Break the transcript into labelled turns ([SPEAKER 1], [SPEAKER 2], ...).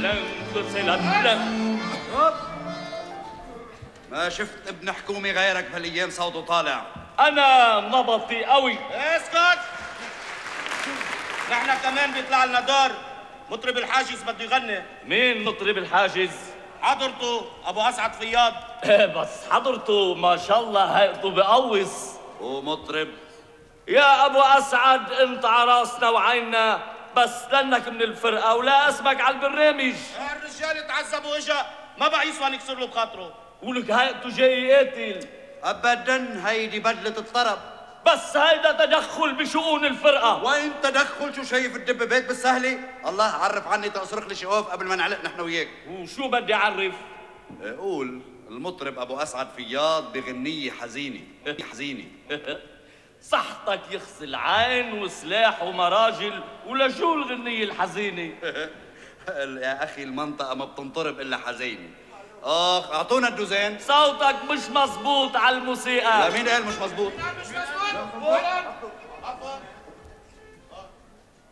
[SPEAKER 1] ما شفت ابن حكومي غيرك بهالايام صوته طالع.
[SPEAKER 2] انا نبطي قوي.
[SPEAKER 3] اسكت. نحن كمان بيطلع لنا دور. مطرب الحاجز بده يغني.
[SPEAKER 2] مين مطرب الحاجز؟
[SPEAKER 3] حضرته ابو اسعد فياض.
[SPEAKER 2] بس حضرته ما شاء الله هيئته بقوص.
[SPEAKER 1] ومطرب
[SPEAKER 2] يا ابو اسعد انت عراسنا وعيننا، بس لانك من الفرقه ولا اسمك على البرنامج.
[SPEAKER 3] الرجال تعذب واجا، ما بقى يسوى نكسر له بخاطره.
[SPEAKER 2] ولك هيئته جاي يقتل.
[SPEAKER 1] ابدا، هيدي بدله الطرب.
[SPEAKER 2] بس هيدا تدخل بشؤون الفرقه.
[SPEAKER 1] وين تدخل؟ شو شايف الدبابات بالسهله؟ الله عرف عني تصرخ لي شقاف قبل ما نعلق نحن وياك.
[SPEAKER 2] وشو بدي اعرف؟
[SPEAKER 1] قول المطرب ابو اسعد فياض بغنيه حزينه حزينه.
[SPEAKER 2] صحتك يغسل عين وسلاح ومراجل، ولشو الغنيه الحزينه؟
[SPEAKER 1] يا اخي المنطقه ما بتنطرب الا حزينه. اخ اعطونا الدوزين.
[SPEAKER 2] صوتك مش مزبوط على الموسيقى.
[SPEAKER 1] لا مين قال مش مزبوط؟
[SPEAKER 3] مش مسؤول.